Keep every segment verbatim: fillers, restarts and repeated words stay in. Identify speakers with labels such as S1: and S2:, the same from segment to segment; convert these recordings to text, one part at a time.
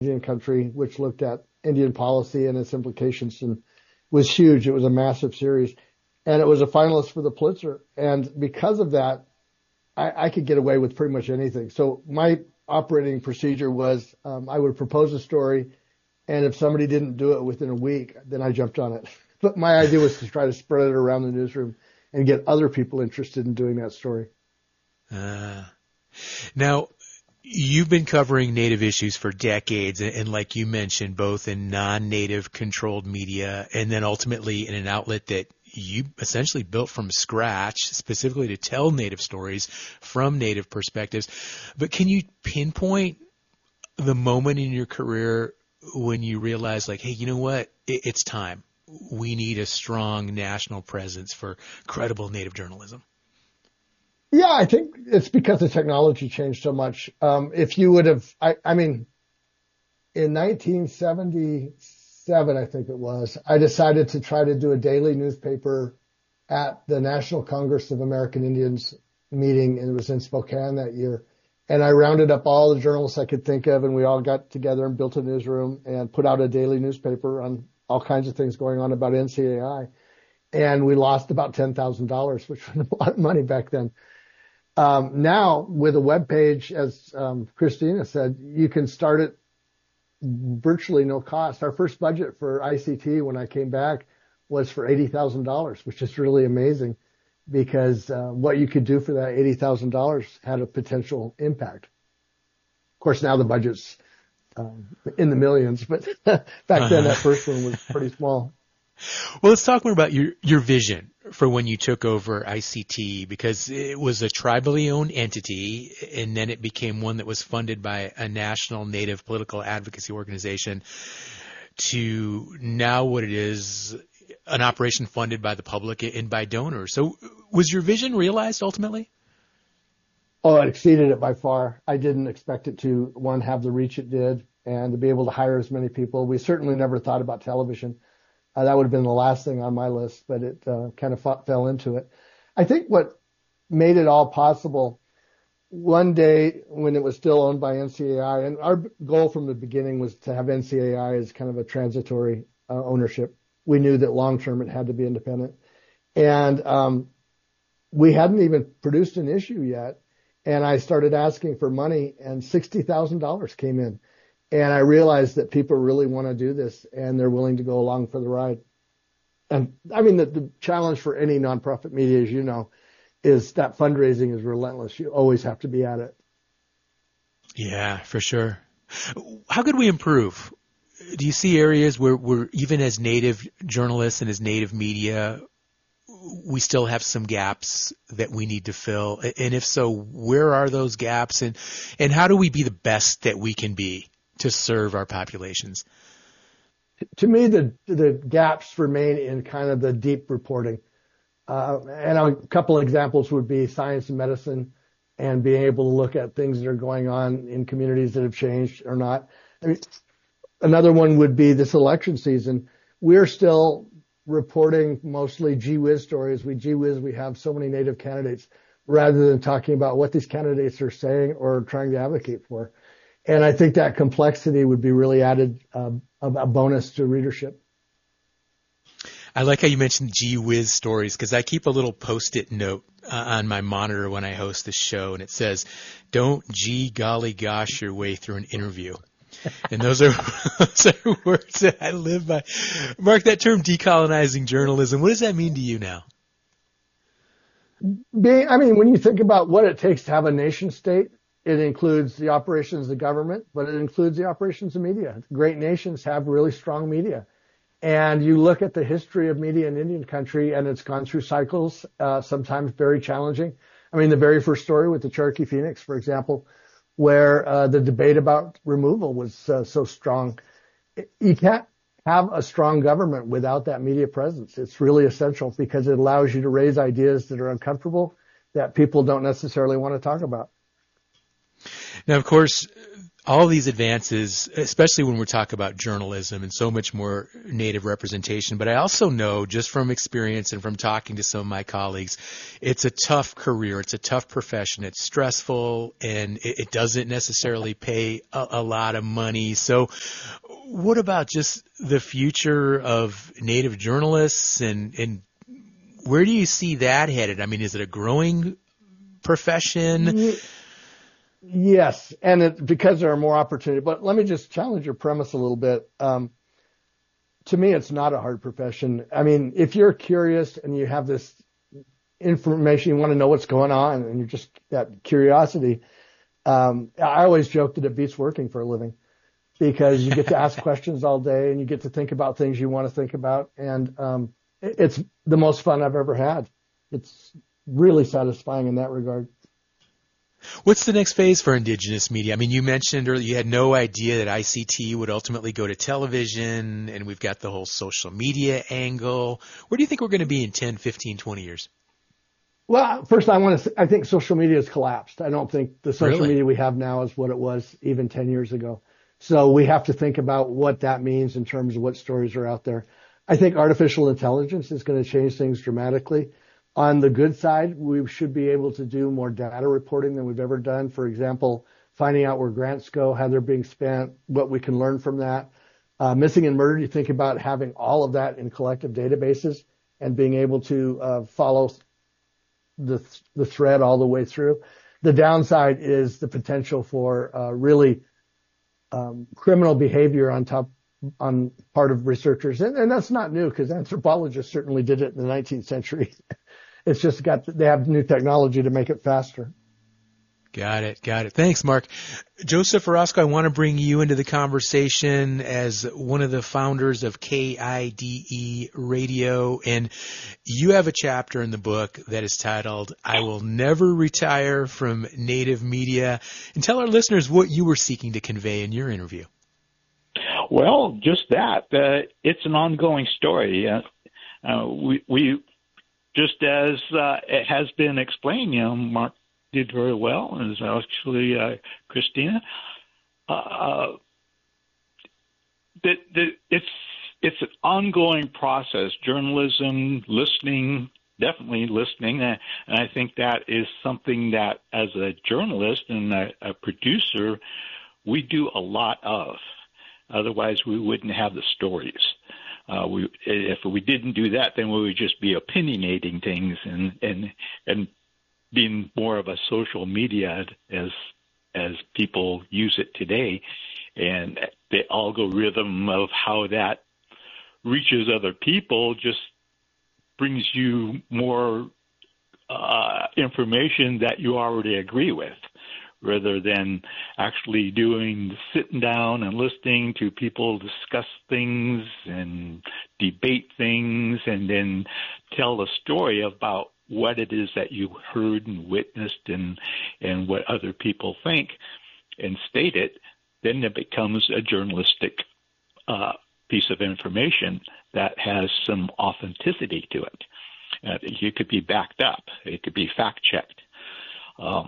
S1: Indian Country, which looked at Indian policy and its implications, and was huge. It was a massive series, and it was a finalist for the Pulitzer. And because of that, I, I could get away with pretty much anything. So my operating procedure was um, I would propose a story, and if somebody didn't do it within a week, then I jumped on it. But my idea was to try to spread it around the newsroom and get other people interested in doing that story.
S2: Uh, now, you've been covering Native issues for decades, and, and like you mentioned, both in non-Native controlled media and then ultimately in an outlet that you essentially built from scratch, specifically to tell Native stories from Native perspectives. But can you pinpoint the moment in your career when you realized, like, hey, you know what? It, it's time. We need a strong national presence for credible Native journalism.
S1: Yeah, I think it's because the technology changed so much. Um, if you would have, I, I mean, in nineteen seventy-seven, I think it was, I decided to try to do a daily newspaper at the National Congress of American Indians meeting, and it was in Spokane that year. And I rounded up all the journalists I could think of, and we all got together and built a newsroom and put out a daily newspaper on all kinds of things going on about N C A I. And we lost about ten thousand dollars, which was a lot of money back then. Um, now with a web page, as um, Christina said, you can start it virtually no cost. Our first budget for I C T when I came back was for eighty thousand dollars, which is really amazing because uh, what you could do for that eighty thousand dollars had a potential impact. Of course, now the budget's um, in the millions, but back then that first one was pretty small.
S2: Well, let's talk more about your, your vision for when you took over I C T, because it was a tribally owned entity, and then it became one that was funded by a national Native political advocacy organization, to now what it is, an operation funded by the public and by donors. So was your vision realized ultimately?
S1: Oh, it exceeded it by far. I didn't expect it to, one, have the reach it did, and to be able to hire as many people. We certainly never thought about television. Uh, that would have been the last thing on my list, but it uh, kind of fought, fell into it. I think what made it all possible, one day when it was still owned by N C A I, and our goal from the beginning was to have N C A I as kind of a transitory uh, ownership. We knew that long term it had to be independent. And um, we hadn't even produced an issue yet. And I started asking for money, and sixty thousand dollars came in. And I realized that people really want to do this, and they're willing to go along for the ride. And I mean, the, the challenge for any nonprofit media, as you know, is that fundraising is relentless. You always have to be at it.
S2: Yeah, for sure. How could we improve? Do you see areas where we're, even as Native journalists and as Native media, we still have some gaps that we need to fill? And if so, where are those gaps? And, and how do we be the best that we can be to serve our populations?
S1: To me, the the gaps remain in kind of the deep reporting. Uh, and a couple of examples would be science and medicine, and being able to look at things that are going on in communities that have changed or not. I mean, another one would be this election season. We're still reporting mostly gee whiz stories. We gee whiz, we have so many Native candidates, rather than talking about what these candidates are saying or trying to advocate for. And I think that complexity would be really added uh, a, a bonus to readership.
S2: I like how you mentioned gee whiz stories, because I keep a little post-it note uh, on my monitor when I host the show, and it says, "Don't gee golly gosh your way through an interview." And those are, those are words that I live by. Mark, that term decolonizing journalism, what does that mean to you now?
S1: Being, I mean, when you think about what it takes to have a nation state, it includes the operations of the government, but it includes the operations of media. Great nations have really strong media. And you look at the history of media in Indian country, and it's gone through cycles, uh, sometimes very challenging. I mean, the very first story with the Cherokee Phoenix, for example, where uh, the debate about removal was uh, so strong. You can't have a strong government without that media presence. It's really essential because it allows you to raise ideas that are uncomfortable, that people don't necessarily want to talk about.
S2: Now, of course, all these advances, especially when we're talking about journalism and so much more Native representation. But I also know, just from experience and from talking to some of my colleagues, it's a tough career. It's a tough profession. It's stressful, and it, it doesn't necessarily pay a, a lot of money. So what about just the future of Native journalists, and, and where do you see that headed? I mean, is it a growing profession?
S1: Mm-hmm. Yes, and it, because there are more opportunities. But let me just challenge your premise a little bit. Um, to me, it's not a hard profession. I mean, if you're curious and you have this information, you want to know what's going on, and you're just that curiosity. Um, I always joke that it beats working for a living, because you get to ask questions all day and you get to think about things you want to think about. And um, it, it's the most fun I've ever had. It's really satisfying in that regard.
S2: What's the next phase for Indigenous media? I mean, you mentioned earlier you had no idea that I C T would ultimately go to television, and we've got the whole social media angle. Where do you think we're going to be in ten, fifteen, twenty years?
S1: Well, first I want to, I think social media has collapsed. I don't think the social
S2: Really?
S1: media we have now is what it was even ten years ago. So we have to think about what that means in terms of what stories are out there. I think artificial intelligence is going to change things dramatically. On the good side, we should be able to do more data reporting than we've ever done. For example, finding out where grants go, how they're being spent, what we can learn from that. Uh, missing and murdered, you think about having all of that in collective databases and being able to uh, follow the th- the thread all the way through. The downside is the potential for uh, really um, criminal behavior on top on part of researchers, and, and that's not new, because anthropologists certainly did it in the nineteenth century. It's just got they have new technology to make it faster.
S2: Got it. Got it. Thanks, Mark. Joseph Orozco, I want to bring you into the conversation as one of the founders of K I D E Radio. And you have a chapter in the book that is titled, I Will Never Retire from Native Media. And tell our listeners what you were seeking to convey in your interview.
S3: Well, just that. Uh, it's an ongoing story. Uh, uh, we, we, just as uh, it has been explained, you know, Mark did very well, as actually uh, Christina. Uh, that, that it's it's an ongoing process. Journalism, listening, definitely listening, and I think that is something that, as a journalist and a, a producer, we do a lot of. Otherwise, we wouldn't have the stories. Uh, we, if we didn't do that, then we would just be opinionating things and and and being more of a social media as as people use it today, and the algorithm of how that reaches other people just brings you more uh, information that you already agree with, rather than actually doing sitting down and listening to people discuss things and debate things and then tell a story about what it is that you heard and witnessed and, and what other people think and state it. Then it becomes a journalistic uh, piece of information that has some authenticity to it. Uh, it could be backed up. It could be fact-checked. Uh,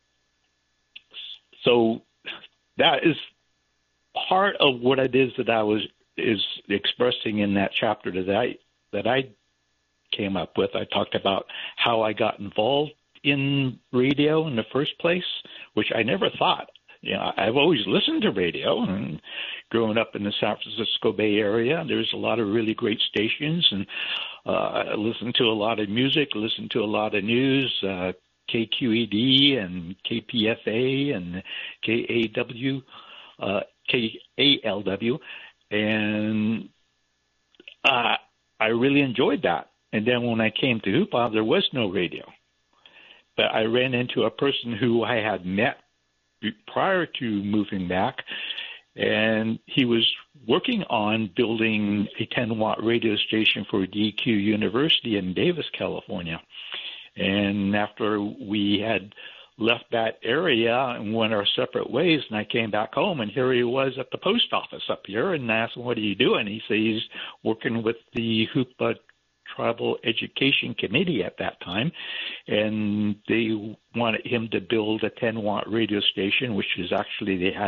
S3: So that is part of what it is that I was is expressing in that chapter that I that I came up with. I talked about how I got involved in radio in the first place, which I never thought. You know, I've always listened to radio, and growing up in the San Francisco Bay Area, there's a lot of really great stations, and uh, I listened to a lot of music, listened to a lot of news. Uh, K Q E D and K P F A and K A W, uh, K A L W, and uh, I really enjoyed that. And then when I came to Hoopa, there was no radio. But I ran into a person who I had met prior to moving back, and he was working on building a ten-watt radio station for D Q University in Davis, California. And after we had left that area and went our separate ways, and I came back home, and here he was at the post office up here, and I asked him, what are you doing? He said he's working with the Hoopa Tribal Education Committee at that time, and they wanted him to build a ten-watt radio station, which is actually they had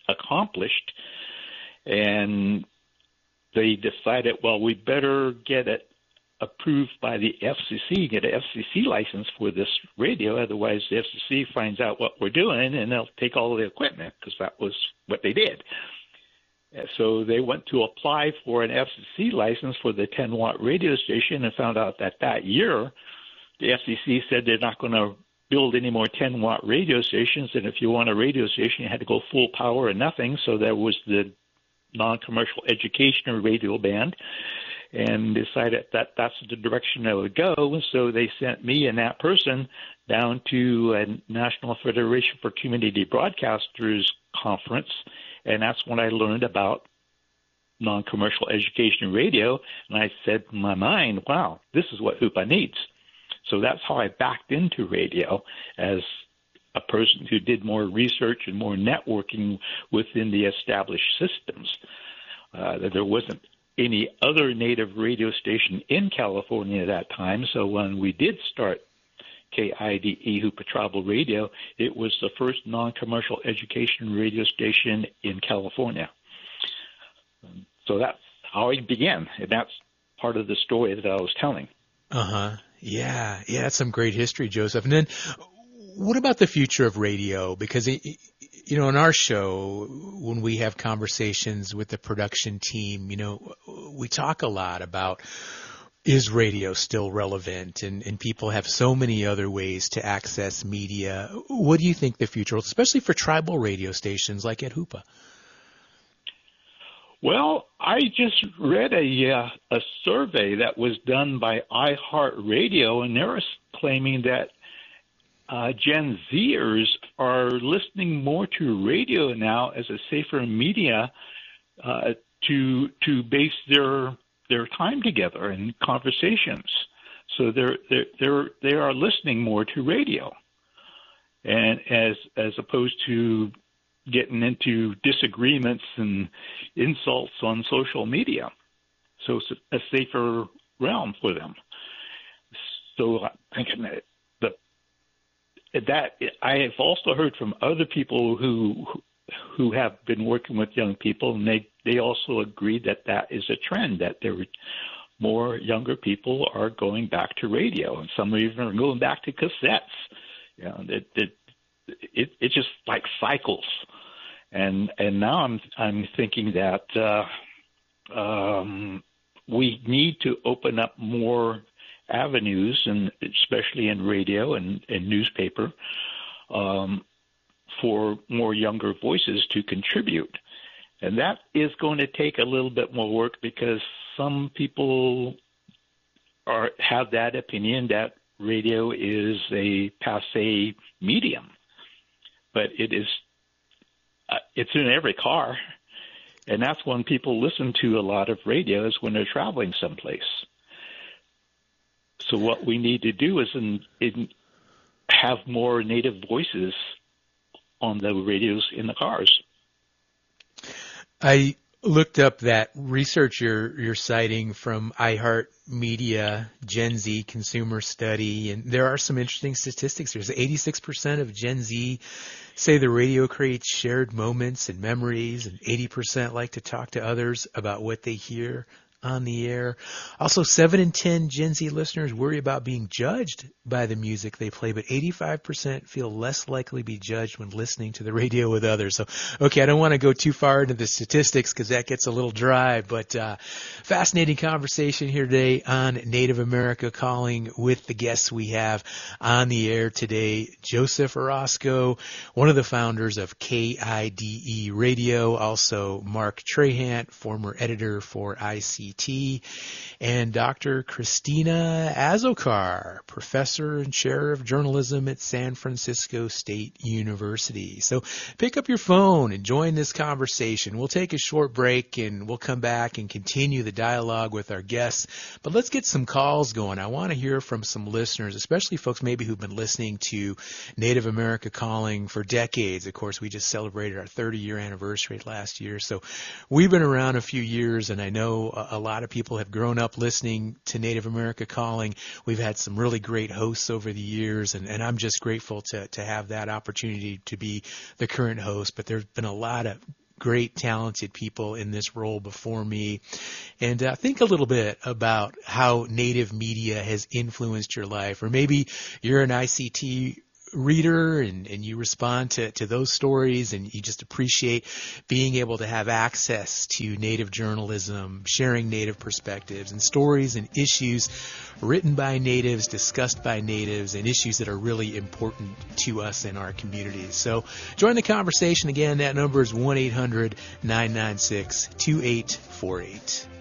S3: accomplished. And they decided, well, we better get it approved by the F C C, get an F C C license for this radio. Otherwise, the F C C finds out what we're doing, and they'll take all of the equipment, because that was what they did. So they went to apply for an F C C license for the ten watt radio station and found out that that year the F C C said they're not going to build any more ten watt radio stations, and if you want a radio station, you had to go full power or nothing. So there was the non-commercial educational radio band, and decided that that's the direction I would go. So they sent me and that person down to a National Federation for Community Broadcasters conference, and that's when I learned about non-commercial education radio. And I said in my mind, wow, this is what Hoopa needs. So that's how I backed into radio, as a person who did more research and more networking within the established systems. Uh, there wasn't any other native radio station in California at that time. So when we did start K I D E Hoopa Tribal Radio, it was the first non-commercial education radio station in California. So that's how it began, and that's part of the story that I was telling.
S2: Uh-huh. Yeah. Yeah, that's some great history, Joseph. And then what about the future of radio? Because, you know, in our show, when we have conversations with the production team, you know, we talk a lot about, is radio still relevant? And, and people have so many other ways to access media. What do you think the future holds, especially for tribal radio stations like at Hoopa?
S3: Well, I just read a uh, a survey that was done by iHeartRadio, and they're claiming that uh, Gen Zers are listening more to radio now as a safer media uh, to to base their their time together in conversations. So they're they're they're they are listening more to radio, and as as opposed to getting into disagreements and insults on social media. So it's a safer realm for them. So I'm thinking that the, that I have also heard from other people who who have been working with young people, and they, they also agree that that is a trend, that there were more younger people are going back to radio, and some even are going back to cassettes. You know, it, it, it, it just like cycles. And and now I'm I'm thinking that uh, um, we need to open up more avenues, and especially in radio and, and newspaper, um, for more younger voices to contribute. And that is going to take a little bit more work, because some people are have that opinion that radio is a passé medium, but it is. Uh, it's in every car, and that's when people listen to a lot of radio, is when they're traveling someplace. So what we need to do is in, in have more native voices on the radios in the cars.
S2: I looked up that research you're, you're citing from iHeartMedia, Gen Z consumer study, and there are some interesting statistics. There's eighty-six percent of Gen Z say the radio creates shared moments and memories, and eighty percent like to talk to others about what they hear on the air. Also, seven in ten Gen Z listeners worry about being judged by the music they play, but eighty-five percent feel less likely to be judged when listening to the radio with others. So, okay, I don't want to go too far into the statistics because that gets a little dry, but uh, fascinating conversation here today on Native America Calling with the guests we have on the air today. Joseph Orozco, one of the founders of K I D E Radio, also Mark Trahant, former editor for I C T, and Doctor Christina Azokar, professor and chair of journalism at San Francisco State University. So pick up your phone and join this conversation. We'll take a short break and we'll come back and continue the dialogue with our guests. But let's get some calls going. I want to hear from some listeners, especially folks maybe who've been listening to Native America Calling for decades. Of course, we just celebrated our thirty-year anniversary last year. So we've been around a few years, and I know a lot of people have grown up listening to Native America Calling. We've had some really great hosts over the years, and, and I'm just grateful to, to have that opportunity to be the current host. But there's been a lot of great, talented people in this role before me. And uh, think a little bit about how Native media has influenced your life. Or maybe you're an I C T reader and, and you respond to, to those stories, and you just appreciate being able to have access to Native journalism, sharing Native perspectives and stories and issues written by Natives, discussed by Natives, and issues that are really important to us in our communities. So join the conversation. Again, that number is one eight hundred nine nine six two eight four eight.